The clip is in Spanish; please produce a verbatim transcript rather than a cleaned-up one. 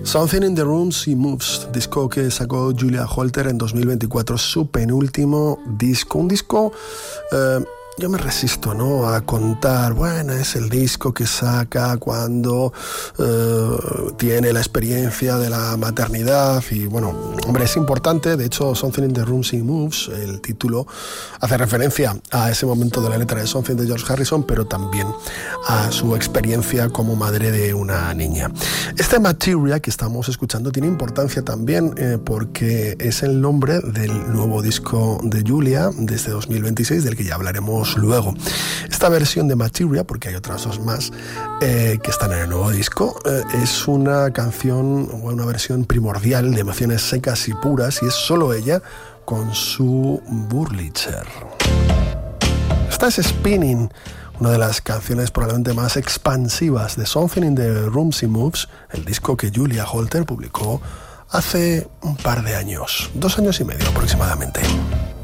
Something in the Room She Moves, disco que sacó Julia Holter en dos mil veinticuatro, su penúltimo disco. Un disco, eh, yo me resisto, ¿no?, a contar, bueno, es el disco que saca cuando eh, tiene la experiencia de la maternidad y, bueno, hombre, es importante. De hecho, Something in the Room She Moves, el título, hace referencia a ese momento de la letra de Something de George Harrison, pero también a su experiencia como madre de una niña. Este Materia que estamos escuchando tiene importancia también eh, porque es el nombre del nuevo disco de Julia desde dos mil veintiséis, del que ya hablaremos luego. Esta versión de Materia, porque hay otras dos más eh, que están en el nuevo disco, eh, es una canción o una versión primordial de emociones secas y puras, y es solo ella con su Wurlitzer. Esta es Spinning, una de las canciones probablemente más expansivas de Something in the Room She Moves, el disco que Julia Holter publicó hace un par de años, dos años y medio aproximadamente.